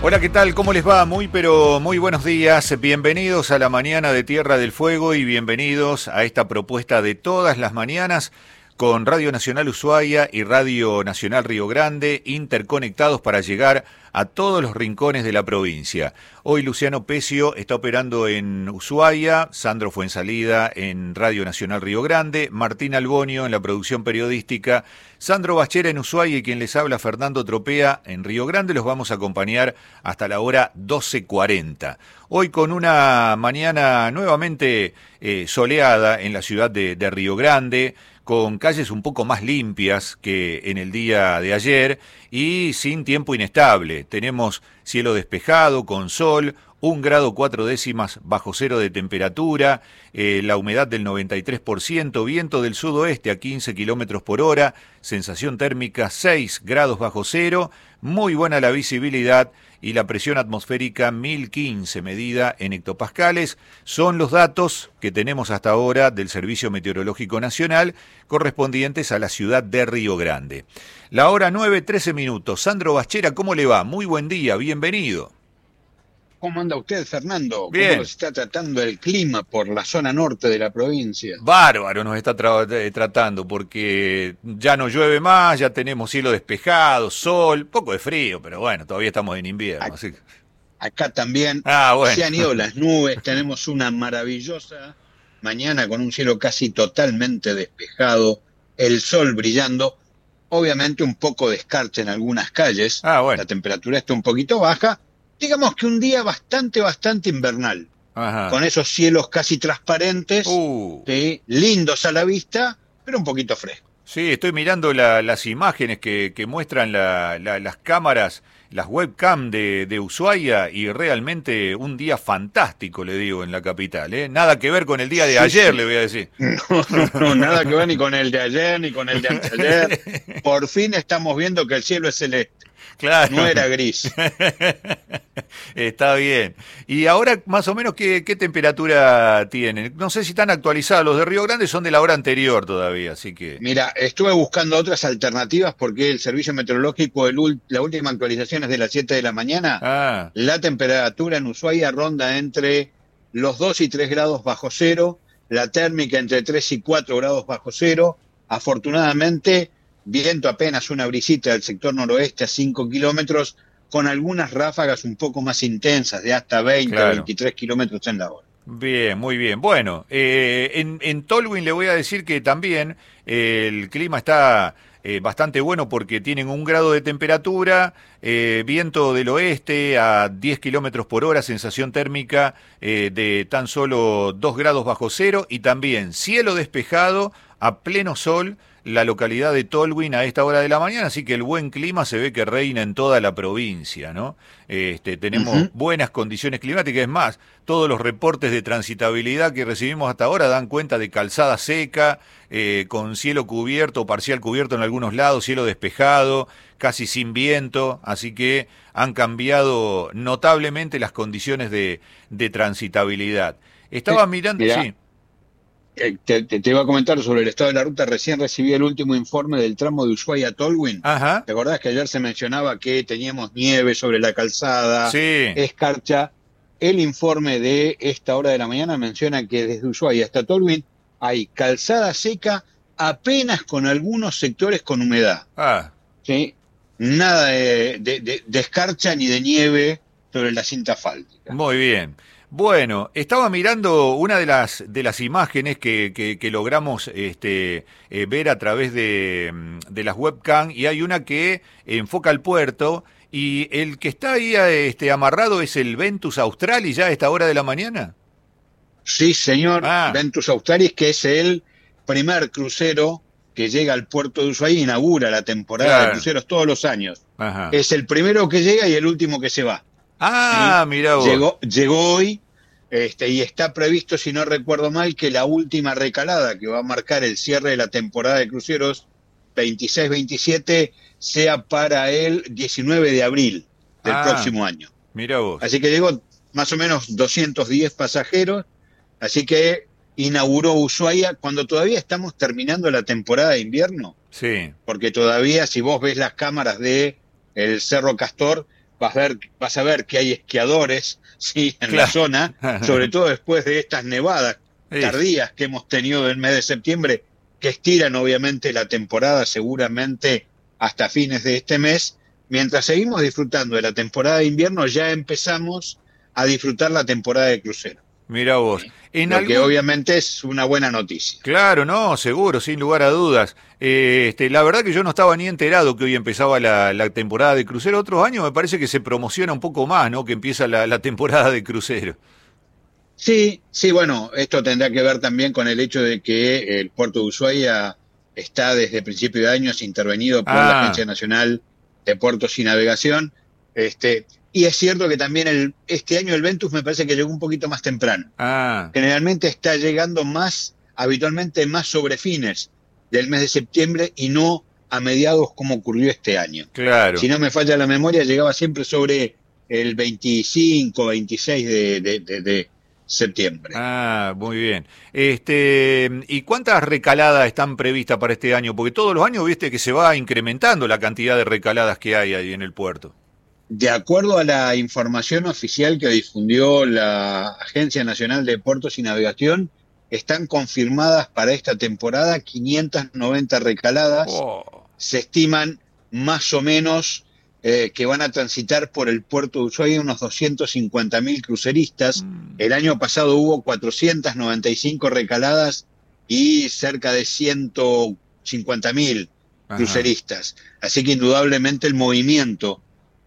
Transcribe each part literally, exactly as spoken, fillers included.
Hola, ¿qué tal? ¿Cómo les va? Muy, pero muy buenos días. Bienvenidos a la mañana de Tierra del Fuego y bienvenidos a esta propuesta de todas las mañanas con Radio Nacional Ushuaia y Radio Nacional Río Grande, interconectados para llegar a todos los rincones de la provincia. Hoy Luciano Pecio está operando en Ushuaia, Sandro Fuensalida en Radio Nacional Río Grande, Martín Albonio en la producción periodística, Sandro Bachera en Ushuaia y quien les habla Fernando Tropea en Río Grande. Los vamos a acompañar hasta la hora doce cuarenta. Hoy con una mañana nuevamente eh, soleada en la ciudad de, de Río Grande, con calles un poco más limpias que en el día de ayer y sin tiempo inestable. Tenemos cielo despejado, con sol, un grado cuatro décimas bajo cero de temperatura, eh, la humedad del noventa y tres por ciento, viento del sudoeste a quince kilómetros por hora, sensación térmica seis grados bajo cero, muy buena la visibilidad y la presión atmosférica mil quince medida en hectopascales. Son los datos que tenemos hasta ahora del Servicio Meteorológico Nacional correspondientes a la ciudad de Río Grande. La hora nueve, trece minutos. Sandro Bachera, ¿cómo le va? Muy buen día, bienvenido. ¿Cómo anda usted, Fernando? Bien. ¿Cómo se está tratando el clima por la zona norte de la provincia? Bárbaro nos está tra eh, tratando porque ya no llueve más, ya tenemos cielo despejado, sol, poco de frío, pero bueno, todavía estamos en invierno. Acá, así. acá también ah, bueno. se han ido las nubes, tenemos una maravillosa mañana con un cielo casi totalmente despejado, el sol brillando, obviamente un poco de escarcha en algunas calles, ah, bueno. La temperatura está un poquito baja. Digamos que un día bastante, bastante invernal, Ajá. Con esos cielos casi transparentes, uh. ¿sí? Lindos a la vista, pero un poquito fresco. Sí, estoy mirando la, las imágenes que, que muestran la, la, las cámaras, las webcam de, de Ushuaia y realmente un día fantástico, le digo, en la capital, ¿eh? Nada que ver con el día de sí, ayer, sí. le voy a decir. No, no, no, nada que ver ni con el de ayer, ni con el de anteayer. Por fin estamos viendo que el cielo es celeste. Claro. No era gris. Está bien. Y ahora, más o menos, ¿qué, qué temperatura tienen? No sé si están actualizados. Los de Río Grande son de la hora anterior todavía, así que... Mira, estuve buscando otras alternativas porque el servicio meteorológico, el, la última actualización es de las siete de la mañana. Ah. La temperatura en Ushuaia ronda entre los dos y tres grados bajo cero, la térmica entre tres y cuatro grados bajo cero. Afortunadamente... viento apenas una brisita del sector noroeste a cinco kilómetros, con algunas ráfagas un poco más intensas, de hasta veinte, claro. veintitrés kilómetros en la hora. Bien, muy bien. Bueno, eh, en, en Tolwyn le voy a decir que también eh, el clima está eh, bastante bueno porque tienen un grado de temperatura, eh, viento del oeste a diez kilómetros por hora, sensación térmica eh, de tan solo dos grados bajo cero y también cielo despejado a pleno sol, la localidad de Tolwyn a esta hora de la mañana, así que el buen clima se ve que reina en toda la provincia, ¿no? Este, tenemos uh-huh. buenas condiciones climáticas, es más, todos los reportes de transitabilidad que recibimos hasta ahora dan cuenta de calzada seca, eh, con cielo cubierto, parcial cubierto en algunos lados, cielo despejado, casi sin viento, así que han cambiado notablemente las condiciones de, de transitabilidad. Estaba mirando... Mirá. Sí. Te, te, te iba a comentar sobre el estado de la ruta. Recién recibí el último informe del tramo de Ushuaia a Tolwyn. Ajá. ¿Te acordás que ayer se mencionaba que teníamos nieve sobre la calzada, sí. escarcha? El informe de esta hora de la mañana menciona que desde Ushuaia hasta Tolwyn hay calzada seca, apenas con algunos sectores con humedad. Ah. ¿Sí? Nada de, de, de, de escarcha ni de nieve sobre la cinta asfáltica. Muy bien. Bueno, estaba mirando una de las de las imágenes que, que, que logramos este, eh, ver a través de, de las webcam y hay una que enfoca el puerto y el que está ahí este, amarrado es el Ventus Australis ya a esta hora de la mañana. Sí, señor, ah. Ventus Australis, que es el primer crucero que llega al puerto de Ushuaia e inaugura la temporada claro. de cruceros todos los años. Ajá. Es el primero que llega y el último que se va. Ah, ¿sí? mirá vos. Llegó, llegó hoy este, y está previsto, si no recuerdo mal, que la última recalada que va a marcar el cierre de la temporada de cruceros veintiséis veintisiete sea para el diecinueve de abril del ah, próximo año. Mirá vos. Así que llegó más o menos doscientos diez pasajeros, así que inauguró Ushuaia cuando todavía estamos terminando la temporada de invierno. Sí. Porque todavía, si vos ves las cámaras de el Cerro Castor, vas a ver, vas a ver que hay esquiadores, sí, en Claro. la zona, sobre todo después de estas nevadas Sí. tardías que hemos tenido en el mes de septiembre, que estiran obviamente la temporada seguramente hasta fines de este mes. Mientras seguimos disfrutando de la temporada de invierno, ya empezamos a disfrutar la temporada de crucero. Mira vos. ¿Sí? En Lo que algún... obviamente es una buena noticia. Claro, no, seguro, sin lugar a dudas. Eh, este, la verdad que yo no estaba ni enterado que hoy empezaba la, la temporada de crucero. Otros años me parece que se promociona un poco más, ¿no? Que empieza la, la temporada de crucero. Sí, sí, bueno, esto tendrá que ver también con el hecho de que el puerto de Ushuaia está desde principio de años intervenido por la Ah, Agencia Nacional de Puertos y Navegación. Este, y es cierto que también el, este año el Ventus me parece que llegó un poquito más temprano. ah, Generalmente está llegando más, habitualmente más sobre fines del mes de septiembre y no a mediados como ocurrió este año. Si claro. no me falla la memoria, llegaba siempre sobre el veinticinco, veintiséis de, de, de, de septiembre. Ah, muy bien. Este, ¿y cuántas recaladas están previstas para este año? Porque todos los años, viste que se va incrementando la cantidad de recaladas que hay ahí en el puerto. De acuerdo a la información oficial que difundió la Agencia Nacional de Puertos y Navegación, están confirmadas para esta temporada quinientas noventa recaladas. Oh. Se estiman más o menos eh, que van a transitar por el puerto de Ushuaia unos doscientos cincuenta mil cruceristas. Mm. El año pasado hubo cuatrocientas noventa y cinco recaladas y cerca de ciento cincuenta mil cruceristas. Así que indudablemente el movimiento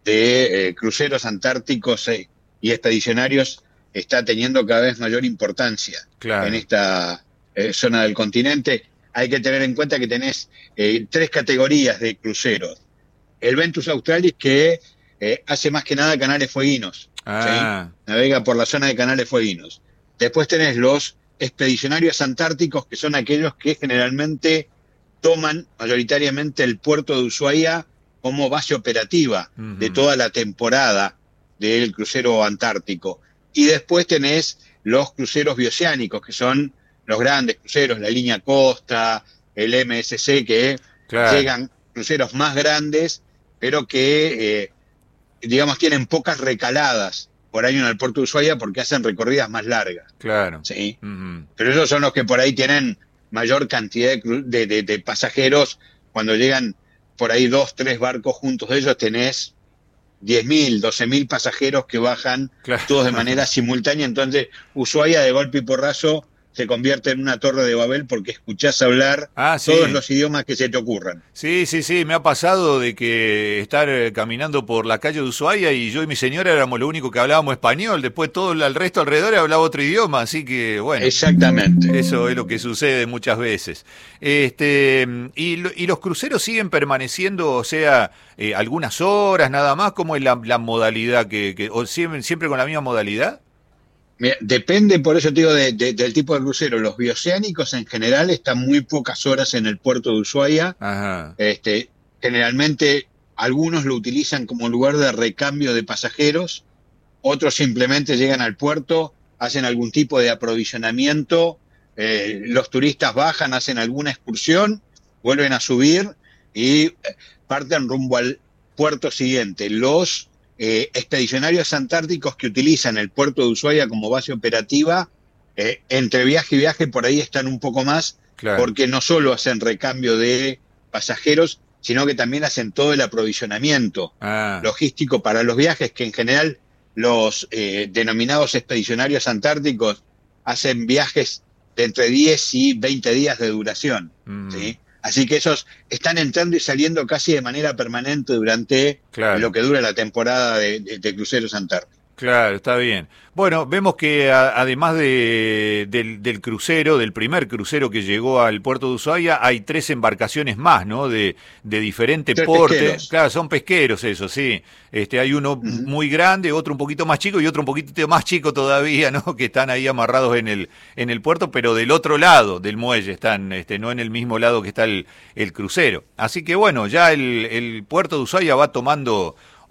de eh, cruceros antárticos eh, y expedicionarios está teniendo cada vez mayor importancia Claro. en esta eh, zona del continente. Hay que tener en cuenta que tenés eh, tres categorías de cruceros. El Ventus Australis, que eh, hace más que nada canales fueguinos, Ah. ¿sí? Navega por la zona de canales fueguinos. Después tenés los expedicionarios antárticos, que son aquellos que generalmente toman mayoritariamente el puerto de Ushuaia como base operativa Uh-huh. de toda la temporada del crucero antártico. Y después tenés los cruceros bioceánicos, que son los grandes cruceros, la línea Costa, el M S C, que Claro. llegan cruceros más grandes, pero que, eh, digamos, tienen pocas recaladas por año en el puerto de Ushuaia porque hacen recorridas más largas. Claro. ¿Sí? Uh-huh. Pero esos son los que por ahí tienen mayor cantidad de, cru- de, de, de pasajeros. Cuando llegan por ahí dos, tres barcos juntos de ellos, tenés diez mil, doce mil pasajeros que bajan Claro. todos de manera simultánea. Entonces, Ushuaia de golpe y porrazo se convierte en una torre de Babel porque escuchás hablar Ah, sí. todos los idiomas que se te ocurran. Sí, sí, sí, me ha pasado de que estar eh, caminando por la calle de Ushuaia y yo y mi señora éramos lo único que hablábamos español, después todo el el resto alrededor hablaba otro idioma, así que bueno, Exactamente. eso es lo que sucede muchas veces. Este, y, lo- y los cruceros siguen permaneciendo, o sea, eh, algunas horas nada más, ¿cómo es la, la modalidad que, que o siempre, siempre con la misma modalidad? Mira, depende, por eso te digo, de, de, del tipo de crucero. Los bioceánicos en general están muy pocas horas en el puerto de Ushuaia. Ajá. Este, generalmente algunos lo utilizan como lugar de recambio de pasajeros, otros simplemente llegan al puerto, hacen algún tipo de aprovisionamiento, eh, los turistas bajan, hacen alguna excursión, vuelven a subir y eh, parten rumbo al puerto siguiente. Los eh, expedicionarios antárticos que utilizan el puerto de Ushuaia como base operativa, eh, entre viaje y viaje por ahí están un poco más, Claro. porque no solo hacen recambio de pasajeros, sino que también hacen todo el aprovisionamiento Ah. logístico para los viajes, que en general los eh, denominados expedicionarios antárticos hacen viajes de entre diez y veinte días de duración. Mm. ¿Sí? Así que esos están entrando y saliendo casi de manera permanente durante Claro. lo que dura la temporada de, de, de cruceros antárticos. Claro, está bien. Bueno, vemos que a, además de, del, del crucero, del primer crucero que llegó al puerto de Ushuaia, hay tres embarcaciones más, ¿no? De, de diferente Tres porte. pesqueros. Claro, son pesqueros, eso, sí. Este, hay uno Ujú. muy grande, otro un poquito más chico y otro un poquitito más chico todavía, ¿no? Que están ahí amarrados en el, en el puerto, pero del otro lado del muelle, están, este, no en el mismo lado que está el, el crucero. Así que bueno, ya el, el puerto de Ushuaia va tomando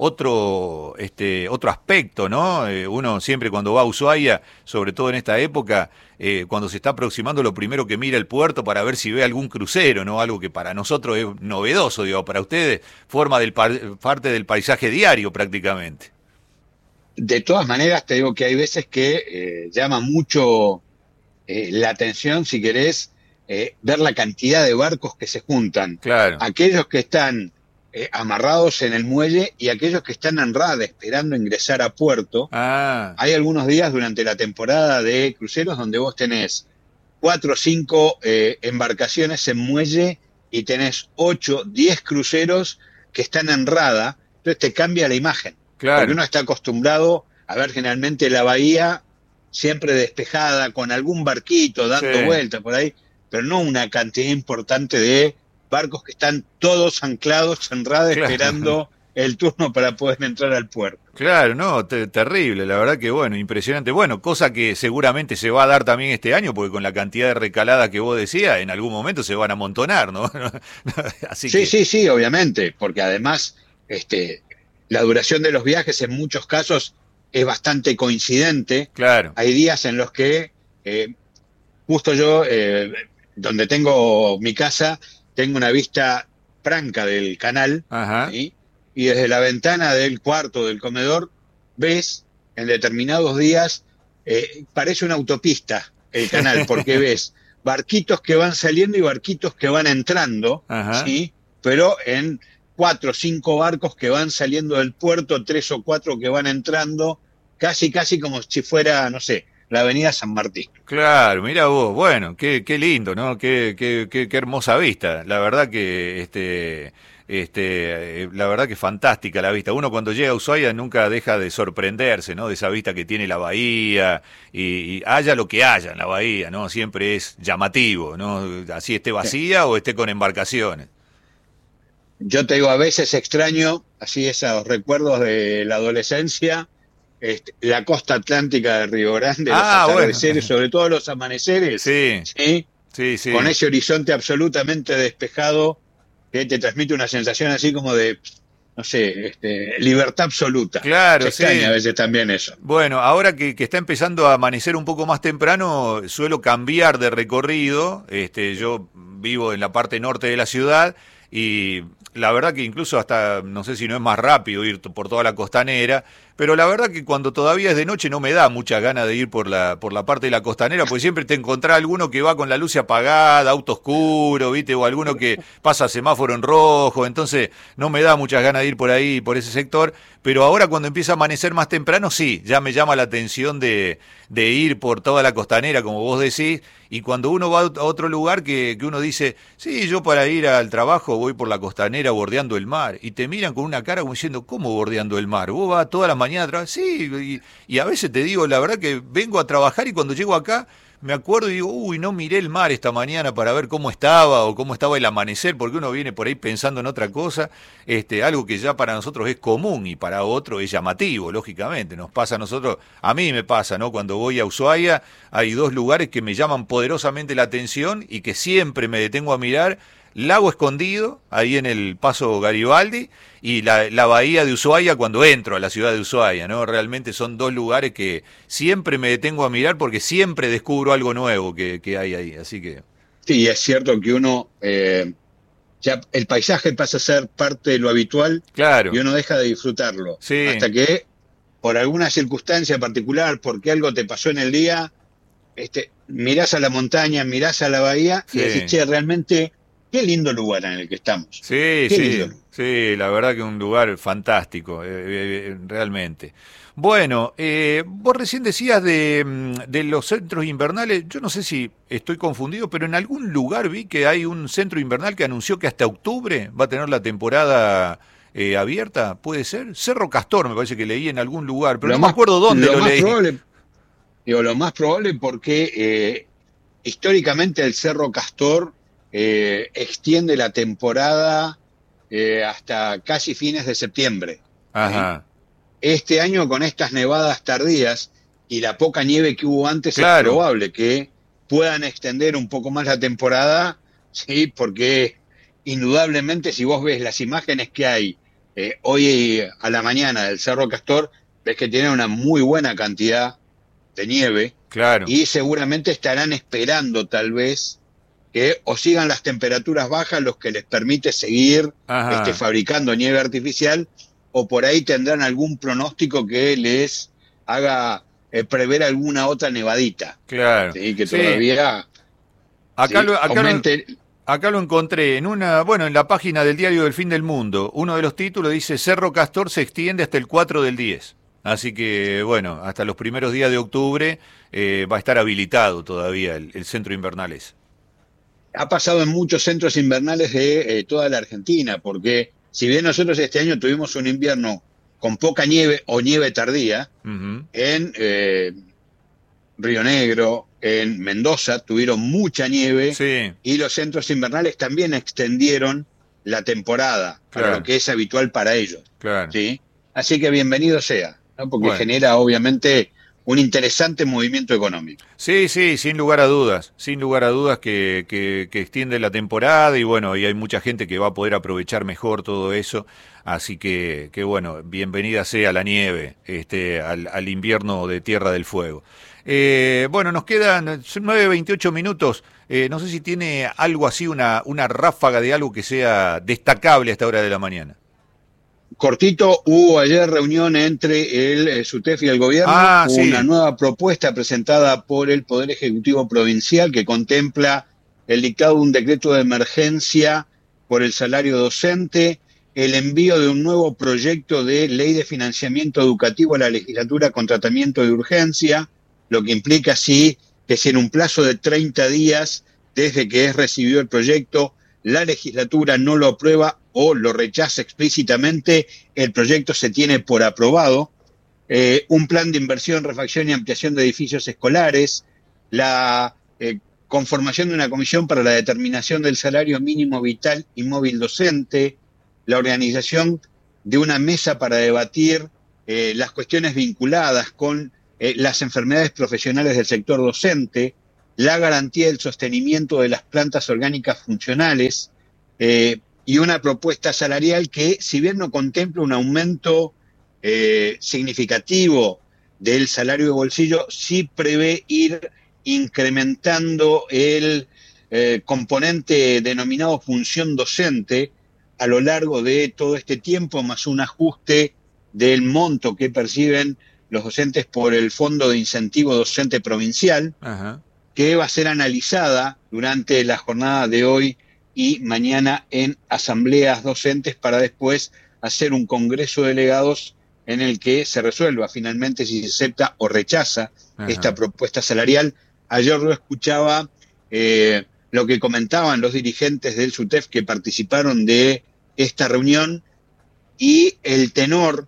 otro, este, otro aspecto, ¿no? Eh, uno siempre cuando va a Ushuaia, sobre todo en esta época, eh, cuando se está aproximando, lo primero que mira el puerto para ver si ve algún crucero, ¿no? Algo que para nosotros es novedoso, digo, para ustedes forma del parte del paisaje diario prácticamente. De todas maneras, te digo que hay veces que eh, llama mucho eh, la atención, si querés, eh, ver la cantidad de barcos que se juntan. Claro. Aquellos que están eh, amarrados en el muelle y aquellos que están en rada esperando ingresar a puerto. Ah. Hay algunos días durante la temporada de cruceros donde vos tenés cuatro o cinco eh, embarcaciones en muelle y tenés ocho, diez cruceros que están en rada. Entonces te cambia la imagen. Claro. Porque uno está acostumbrado a ver generalmente la bahía siempre despejada, con algún barquito dando sí. vueltas por ahí, pero no una cantidad importante de barcos que están todos anclados en rada claro. esperando el turno para poder entrar al puerto. Claro, no, te, terrible, la verdad que bueno, impresionante. Bueno, cosa que seguramente se va a dar también este año, porque con la cantidad de recalada que vos decías, en algún momento se van a amontonar, ¿no? Así sí, que... sí, sí, obviamente, porque además este, la duración de los viajes en muchos casos es bastante coincidente. Claro. Hay días en los que, eh, justo yo, eh, donde tengo mi casa, tengo una vista franca del canal, ¿sí? Y desde la ventana del cuarto del comedor ves en determinados días, eh, parece una autopista el canal, porque ves barquitos que van saliendo y barquitos que van entrando, Ajá. ¿sí? Pero en cuatro o cinco barcos que van saliendo del puerto, tres o cuatro que van entrando, casi casi como si fuera, no sé, la avenida San Martín. Claro, mira vos, bueno, qué, qué lindo, ¿no? Qué, qué, qué, qué hermosa vista. La verdad que este, este, la verdad que fantástica la vista. Uno cuando llega a Ushuaia nunca deja de sorprenderse, ¿no? De esa vista que tiene la bahía y, y haya lo que haya en la bahía, ¿no? Siempre es llamativo, ¿no? Así esté vacía sí. o esté con embarcaciones. Yo te digo, a veces extraño, así esos recuerdos de la adolescencia, este, la costa atlántica de Río Grande, ah, los atardeceres, bueno. sobre todo los amaneceres, sí. ¿sí? Sí, sí. Con ese horizonte absolutamente despejado que te transmite una sensación así como de, no sé, este, libertad absoluta. Claro, Se extraña sí. a veces también eso. Bueno, ahora que, que está empezando a amanecer un poco más temprano, suelo cambiar de recorrido. Este, yo vivo en la parte norte de la ciudad y la verdad que incluso hasta, no sé si no es más rápido ir por toda la costanera, pero la verdad que cuando todavía es de noche no me da mucha gana de ir por la por la parte de la costanera, porque siempre te encontrás alguno que va con la luz apagada, auto oscuro, ¿viste? O alguno que pasa semáforo en rojo, entonces no me da muchas ganas de ir por ahí, por ese sector, pero ahora cuando empieza a amanecer más temprano, sí, ya me llama la atención de, de ir por toda la costanera, como vos decís, y cuando uno va a otro lugar que, que uno dice, sí, yo para ir al trabajo voy por la costanera bordeando el mar, y te miran con una cara como diciendo, ¿cómo bordeando el mar? ¿Vos vas todas las mañana a trabajar? Sí, y, y a veces te digo, la verdad que vengo a trabajar y cuando llego acá me acuerdo y digo, uy, no miré el mar esta mañana para ver cómo estaba o cómo estaba el amanecer, porque uno viene por ahí pensando en otra cosa, este, algo que ya para nosotros es común y para otro es llamativo, lógicamente. Nos pasa a nosotros, a mí me pasa, ¿no? Cuando voy a Ushuaia hay dos lugares que me llaman poderosamente la atención y que siempre me detengo a mirar. Lago Escondido, ahí en el Paso Garibaldi, y la, la bahía de Ushuaia cuando entro a la ciudad de Ushuaia, ¿no? Realmente son dos lugares que siempre me detengo a mirar porque siempre descubro algo nuevo que, que hay ahí, así que... Sí, es cierto que uno, eh, ya el paisaje pasa a ser parte de lo habitual, claro. Y uno deja de disfrutarlo, sí. hasta que por alguna circunstancia particular, porque algo te pasó en el día, este, mirás a la montaña, mirás a la bahía, sí. Y decís, che, realmente... Qué lindo lugar en el que estamos. Sí, Qué sí, lindo. sí, la verdad que un lugar fantástico, eh, eh, realmente. Bueno, eh, vos recién decías de, de los centros invernales, yo no sé si estoy confundido, pero en algún lugar vi que hay un centro invernal que anunció que hasta octubre va a tener la temporada eh, abierta, ¿puede ser? Cerro Castor me parece que leí en algún lugar, pero lo no más, me acuerdo dónde lo, lo más leí. Probable, digo, lo más probable porque eh, históricamente el Cerro Castor Eh, extiende la temporada eh, hasta casi fines de septiembre. Ajá. ¿Eh? Este año con estas nevadas tardías y la poca nieve que hubo antes, claro. Es probable que puedan extender un poco más la temporada, sí, porque indudablemente si vos ves las imágenes que hay Eh, hoy a la mañana del Cerro Castor ves que tiene una muy buena cantidad de nieve Claro. y seguramente estarán esperando tal vez que o sigan las temperaturas bajas, los que les permite seguir este, Ajá. fabricando nieve artificial, o por ahí tendrán algún pronóstico que les haga eh, prever alguna otra nevadita, Claro. ¿sí? Que Sí. todavía Acá ¿sí? lo, acá lo, aumente. acá lo encontré en una, bueno, en la página del Diario del Fin del Mundo. Uno de los títulos dice Cerro Castor se extiende hasta el cuatro del diez. Así que, bueno, hasta los primeros días de octubre eh, va a estar habilitado todavía el, el centro invernal ese. Ha pasado en muchos centros invernales de eh, toda la Argentina, porque si bien nosotros este año tuvimos un invierno con poca nieve o nieve tardía, Ujú. en eh, Río Negro, en Mendoza, tuvieron mucha nieve Sí, y los centros invernales también extendieron la temporada para lo claro, que es habitual para ellos, claro. ¿sí? Así que bienvenido sea, ¿no? Porque Bueno. genera obviamente un interesante movimiento económico. Sí, sí, sin lugar a dudas, sin lugar a dudas que, que, que extiende la temporada y bueno, y hay mucha gente que va a poder aprovechar mejor todo eso, así que, que bueno, bienvenida sea la nieve, este, al, al invierno de Tierra del Fuego. Eh, bueno, nos quedan nueve veintiocho minutos, eh, no sé si tiene algo así, una, una ráfaga de algo que sea destacable a esta hora de la mañana. Cortito, hubo ayer reunión entre el eh, SUTEF y el gobierno, Ah, una sí, nueva propuesta presentada por el Poder Ejecutivo Provincial que contempla el dictado de un decreto de emergencia por el salario docente, el envío de un nuevo proyecto de ley de financiamiento educativo a la legislatura con tratamiento de urgencia, lo que implica sí que si en un plazo de treinta días desde que es recibido el proyecto la legislatura no lo aprueba o lo rechaza explícitamente, el proyecto se tiene por aprobado. Eh, un plan de inversión, refacción y ampliación de edificios escolares, la eh, conformación de una comisión para la determinación del salario mínimo vital y móvil docente, la organización de una mesa para debatir eh, las cuestiones vinculadas con eh, las enfermedades profesionales del sector docente, la garantía del sostenimiento de las plantas orgánicas funcionales eh, y una propuesta salarial que, si bien no contempla un aumento eh, significativo del salario de bolsillo, sí prevé ir incrementando el eh, componente denominado función docente a lo largo de todo este tiempo, más un ajuste del monto que perciben los docentes por el Fondo de Incentivo Docente Provincial, ajá. que va a ser analizada durante la jornada de hoy y mañana en asambleas docentes para después hacer un congreso de delegados en el que se resuelva finalmente si se acepta o rechaza esta Ajá. propuesta salarial. Ayer yo escuchaba eh, lo que comentaban los dirigentes del SUTEF que participaron de esta reunión y el tenor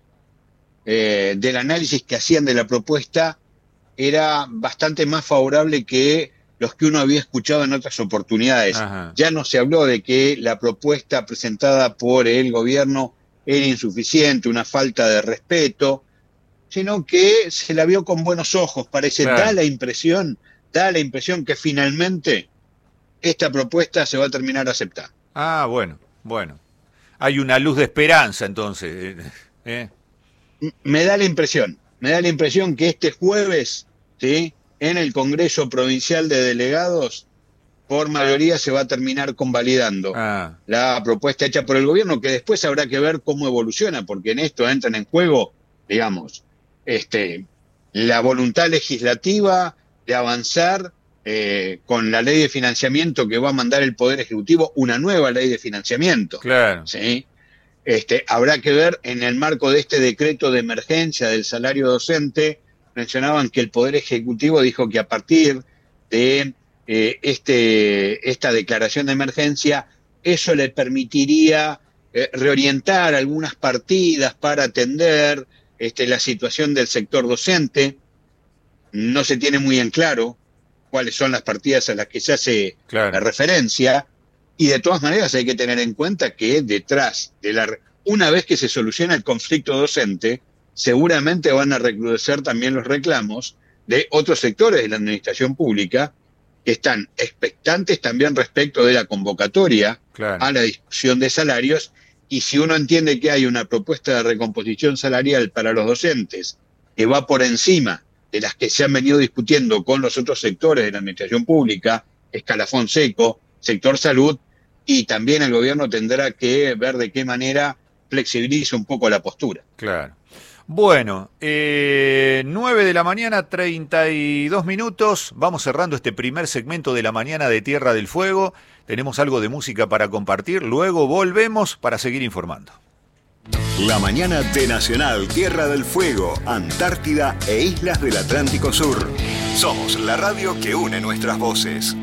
eh, del análisis que hacían de la propuesta era bastante más favorable que los que uno había escuchado en otras oportunidades. Ajá. Ya no se habló de que la propuesta presentada por el gobierno era insuficiente, una falta de respeto, sino que se la vio con buenos ojos. Parece, da Claro. la impresión, da la impresión que finalmente esta propuesta se va a terminar aceptando. Ah, bueno, bueno. Hay una luz de esperanza entonces. ¿Eh? Me da la impresión, me da la impresión que este jueves, ¿sí?, en el Congreso Provincial de Delegados, por mayoría se va a terminar convalidando Ah, la propuesta hecha por el gobierno, que después habrá que ver cómo evoluciona, porque en esto entran en juego, digamos, este, la voluntad legislativa de avanzar eh, con la ley de financiamiento que va a mandar el Poder Ejecutivo, una nueva ley de financiamiento, claro. ¿sí? Este, habrá que ver en el marco de este decreto de emergencia del salario docente, mencionaban que el Poder Ejecutivo dijo que a partir de eh, este, esta declaración de emergencia, eso le permitiría eh, reorientar algunas partidas para atender este, la situación del sector docente. No se tiene muy en claro cuáles son las partidas a las que se hace la Claro. referencia, y de todas maneras hay que tener en cuenta que detrás de la... Una vez que se soluciona el conflicto docente, seguramente van a recrudecer también los reclamos de otros sectores de la administración pública que están expectantes también respecto de la convocatoria Claro. a la discusión de salarios y si uno entiende que hay una propuesta de recomposición salarial para los docentes que va por encima de las que se han venido discutiendo con los otros sectores de la administración pública, escalafón seco, sector salud, y también el gobierno tendrá que ver de qué manera flexibiliza un poco la postura. Claro. Bueno, eh, nueve de la mañana, treinta y dos minutos. Vamos cerrando este primer segmento de la mañana de Tierra del Fuego. Tenemos algo de música para compartir. Luego volvemos para seguir informando. La mañana de Nacional Tierra del Fuego, Antártida e Islas del Atlántico Sur. Somos la radio que une nuestras voces.